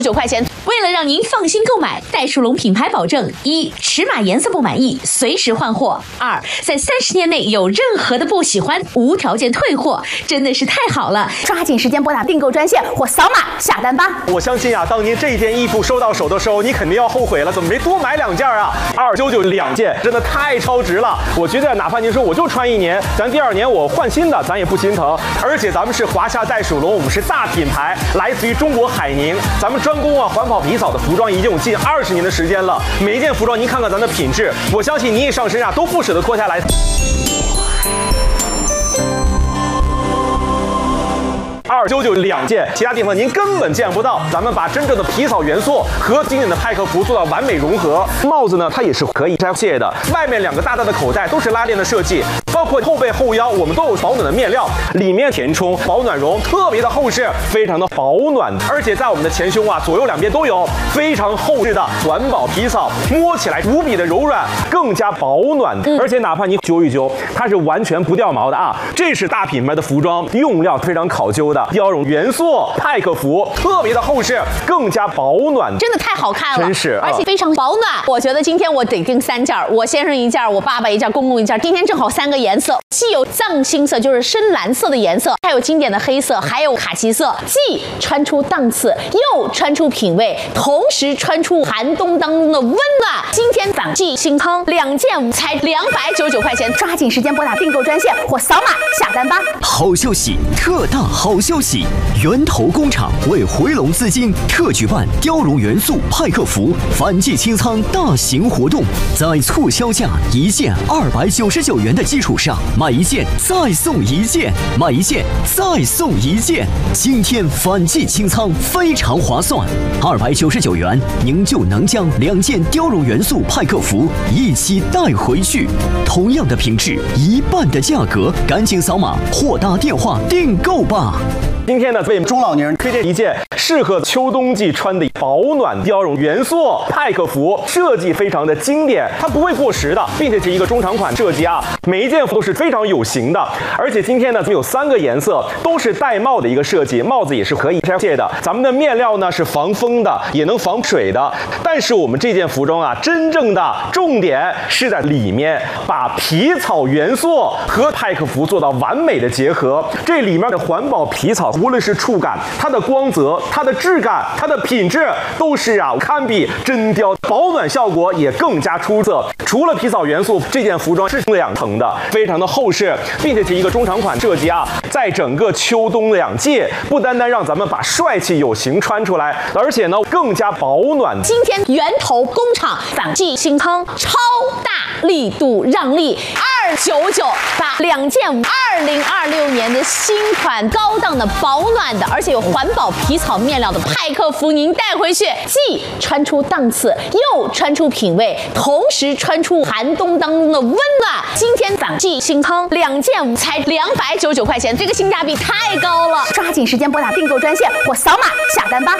9块钱。为了让您放心购买，袋鼠笼品牌保证：一、尺码颜色不满意，随时换货；二、在30天内有任何的不喜欢，无条件退货，真的是太好了！ 抓紧时间拨打订购专线或扫码下单吧。 我相信啊，当您这一件衣服收到手的时候，你肯定要后悔了，怎么没多买2件啊？2992件，真的太超值了！我觉得哪怕您说我就穿1年，咱第2年我换新的，咱也不心疼。而且咱们是华夏袋鼠笼，我们是大品牌，来自于中国海宁，咱们专攻环保皮草的服装已经有近20年的时间了。每一件服装您看看咱的品质，我相信您一上身都不舍得脱下来。2992件，其他地方您根本见不到。咱们把真正的皮草元素和经典的派克服做到完美融合。帽子呢，它也是可以拆卸的，外面2个大大的口袋都是拉链的设计，包括后背后腰我们都有保暖的面料，里面填充保暖绒，特别的厚实，非常的保暖。而且在我们的前胸左右2边都有非常厚实的环保皮草，摸起来无比的柔软，更加保暖。而且哪怕你揪一揪，它是完全不掉毛的啊！这是大品牌的服装，用料非常考究的。貂绒元素派克服特别的厚实，更加保暖， 真的太好看了， 真是， 而且非常保暖。我觉得今天我得订3件，我先生1件，我爸爸1件，公公1件。今天正好3个颜色，既有藏青色，就是深蓝色的颜色，还有经典的黑色，还有卡其色，既穿出档次，又穿出品味，同时穿出寒冬当中的温暖。今天反季新康，2件才299块钱， 抓紧时间拨打订购专线或扫码下单吧。 好消息，特大好消息！源头工厂为回笼资金，特举办貂绒元素派克服反季清仓大型活动，在促销价1件299元的基础上，买1件再送1件，买1件再送1件。今天反季清仓非常划算，299元您就能将2件貂绒元素派克服一起带回去，同样的品质，1半的价格，赶紧扫码或打电话订购吧。 今天呢，为中老年人推荐1件适合秋冬季穿的保暖貂绒元素派克服，设计非常的经典，它不会过时的，并且是一个中长款设计啊，每一件都是非常有型的。而且今天呢，咱们有3个颜色，都是带帽的一个设计，帽子也是可以拆卸的。咱们的面料呢是防风的，也能防水的。但是我们这件服装真正的重点是在里面，把皮草元素和派克服做到完美的结合。这里面的环保皮草，无论是触感、它的光泽、它的质感、它的品质，都是堪比真貂，保暖效果也更加出色。除了皮草元素，这件服装是2层的，非常的厚实，并且是一个中长款设计在整个秋冬2季，不单单让咱们把帅气有型穿出来，而且呢更加保暖。 今天源头工厂反季新康超大力度让利299，把2件2026年的新款高档的保暖的，而且有环保皮草面料的派克服您带回去，既穿出档次，又穿出品味，同时穿出寒冬当中的温暖。今天反季新康2件才299块钱，这个性价比太高了， 抓紧时间拨打订购专线或扫码下单吧。